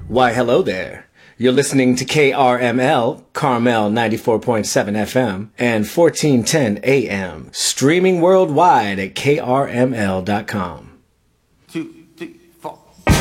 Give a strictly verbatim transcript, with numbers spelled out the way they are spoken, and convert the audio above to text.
Why, hello there. You're listening to K R M L, Carmel ninety-four point seven F M, and fourteen ten A M, streaming worldwide at K R M L dot com. Two.